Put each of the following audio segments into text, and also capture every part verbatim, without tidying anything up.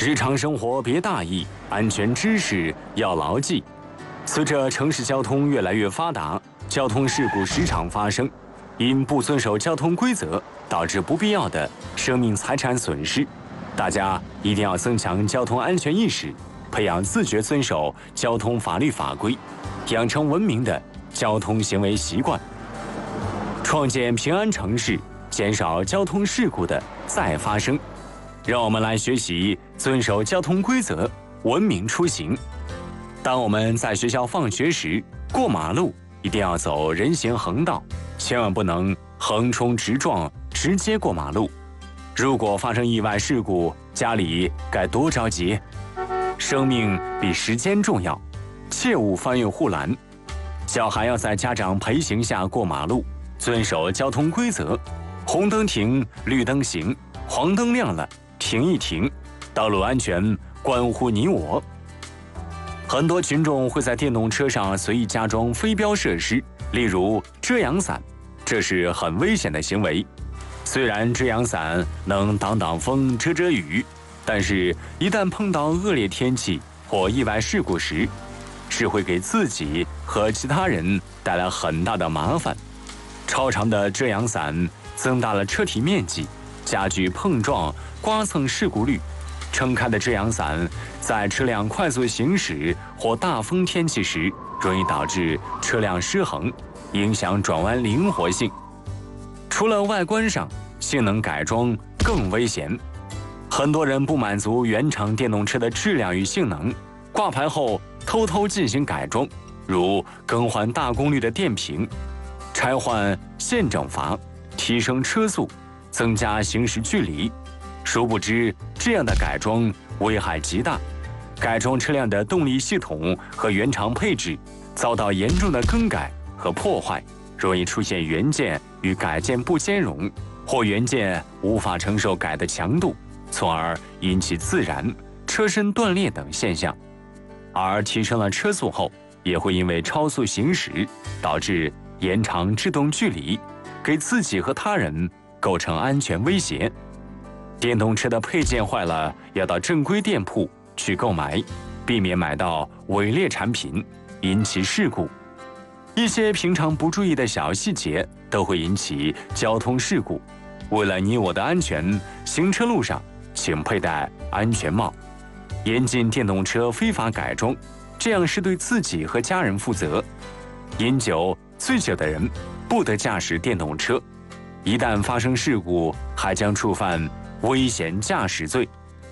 日常生活别大意，安全知识要牢记。随着城市交通越来越发达，交通事故时常发生，因不遵守交通规则，导致不必要的生命财产损失。大家一定要增强交通安全意识，培养自觉遵守交通法律法规，养成文明的交通行为习惯，创建平安城市，减少交通事故的再发生。让我们来学习遵守交通规则，文明出行。当我们在学校放学时，过马路一定要走人行横道，千万不能横冲直撞，直接过马路。如果发生意外事故，家里该多着急。生命比时间重要，切勿翻越护栏。小孩要在家长陪行下过马路，遵守交通规则。红灯停，绿灯行，黄灯亮了停一停。道路安全关乎你我。很多群众会在电动车上随意加装飞标设施，例如遮阳伞，这是很危险的行为。虽然遮阳伞能挡挡风、遮遮雨，但是一旦碰到恶劣天气或意外事故时，是会给自己和其他人带来很大的麻烦。超长的遮阳伞增大了车体面积，加剧碰撞、刮蹭事故率。撑开的遮阳伞在车辆快速行驶或大风天气时，容易导致车辆失衡，影响转弯灵活性。除了外观上，性能改装更危险。很多人不满足原厂电动车的质量与性能，挂牌后偷偷进行改装，如更换大功率的电瓶、拆换线整阀、提升车速、增加行驶距离。殊不知，这样的改装危害极大，改装车辆的动力系统和原厂配置遭到严重的更改和破坏，容易出现原件与改件不兼容，或原件无法承受改的强度，从而引起自燃、车身断裂等现象。而提升了车速后，也会因为超速行驶导致延长制动距离，给自己和他人构成安全威胁。电动车的配件坏了，要到正规店铺去购买，避免买到伪劣产品，引起事故。一些平常不注意的小细节都会引起交通事故。为了你我的安全，行车路上请佩戴安全帽。严禁电动车非法改装，这样是对自己和家人负责。饮酒、醉酒的人不得驾驶电动车，一旦发生事故，还将触犯危险驾驶罪。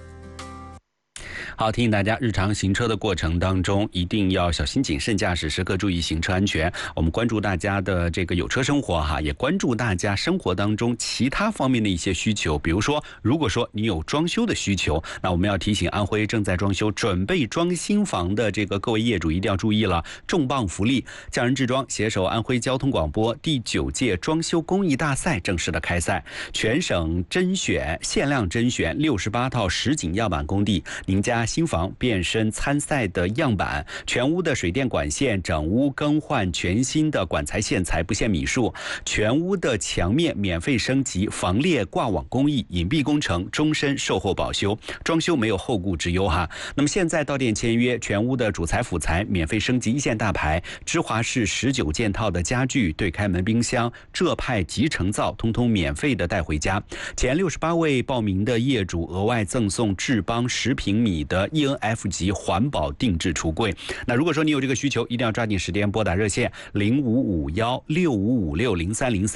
好，提醒大家，日常行车的过程当中，一定要小心谨慎驾驶，时刻注意行车安全。我们关注大家的这个有车生活哈，也关注大家生活当中其他方面的一些需求。比如说，如果说你有装修的需求，那我们要提醒安徽正在装修、准备装新房的这个各位业主一定要注意了，重磅福利！匠人制装携手安徽交通广播第九届装修公益大赛正式的开赛，全省甄选限量甄选六十八套实景样板工地，您家新房变身参赛的样板，全屋的水电管线整屋更换全新的管材线材，不限米数，全屋的墙面免费升级，防裂挂网工艺，隐蔽工程，终身售后保修，装修没有后顾之忧哈。那么现在到店签约，全屋的主材辅材免费升级一线大牌，芝华士十九件套的家具、对开门冰箱、浙派集成灶，通通免费的带回家。前六十八位报名的业主额外赠送智邦十平米的 E N F 级环保定制橱柜。那如果说你有这个需求，一定要抓紧时间拨打热线零五五幺六五五六零三零三。